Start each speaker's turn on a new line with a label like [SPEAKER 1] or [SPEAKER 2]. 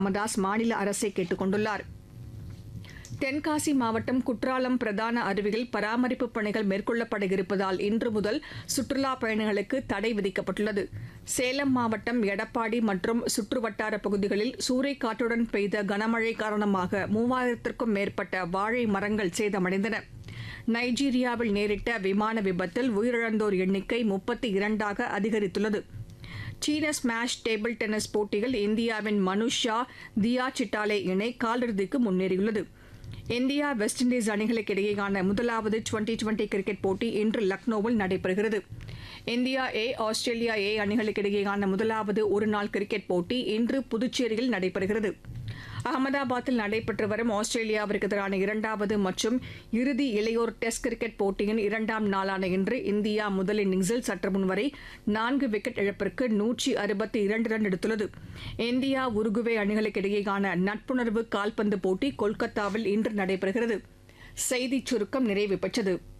[SPEAKER 1] ராமதாஸ் மாநில அரசை கேட்டுக் கொண்டுள்ளார். தென்காசி மாவட்டம் குற்றாலம் பிரதான அருவியில் பராமரிப்பு பணிகள் மேற்கொள்ளப்பட இருப்பதால் இன்று முதல் சுற்றுலாப் பயணிகளுக்கு தடை விதிக்கப்பட்டுள்ளது. சேலம் மாவட்டம் எடப்பாடி மற்றும் சுற்றுவட்டார பகுதிகளில் சூறைக்காற்றுடன் பெய்த கனமழை காரணமாக 3000க்கும் மேற்பட்ட வாழை மரங்கள் சேதமடைந்தன. நைஜீரியாவில் நேரிட்ட விமான விபத்தில் உயிரிழந்தோர் எண்ணிக்கை 32ஆக அதிகரித்துள்ளது. சீன ஸ்மாஷ் டேபிள் டென்னிஸ் போட்டியில் இந்தியாவின் மனுஷ் ஷா, தியா சிட்டாலே இணை காலிறுதிக்கு முன்னேறியுள்ளது. இந்தியா வெஸ்ட் இண்டீஸ் அணிகளுக்கு இடையேயான முதலாவது டுவெண்டி கிரிக்கெட் போட்டி இன்று லக்னோவில் நடைபெறுகிறது. இந்தியா ஏ, ஆஸ்திரேலியா ஏ அணிகளுக்கு இடையேயான முதலாவது ஒருநாள் கிரிக்கெட் போட்டி இன்று புதுச்சேரியில் நடைபெறுகிறது. அகமதாபாத்தில் நடைபெற்று வரும் ஆஸ்திரேலியாவிற்கு எதிரான இரண்டாவது மற்றும் இறுதி இளையோர் டெஸ்ட் கிரிக்கெட் போட்டியின் இரண்டாம் நாளான இன்று இந்தியா முதல் இன்னிங்ஸில் சற்று முன்வரை 4 விக்கெட் இழப்பிற்கு 162 ரன் எடுத்துள்ளது. இந்தியா உருகுவே அணிகளுக்கு இடையேயான நட்புணர்வு கால்பந்து போட்டி கொல்கத்தாவில் இன்று நடைபெறுகிறது. செய்திச் சுருக்கம் நிறைவு பெற்றது.